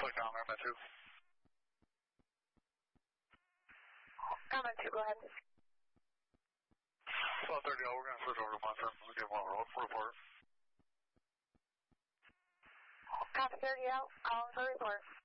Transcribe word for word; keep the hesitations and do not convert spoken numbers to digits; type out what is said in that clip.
Flight Commander, Met two. Commander two, go ahead. Flight thirty L, we're going to switch over to Monster. We'll give one roll for report. Copy thirty L, I'll for report.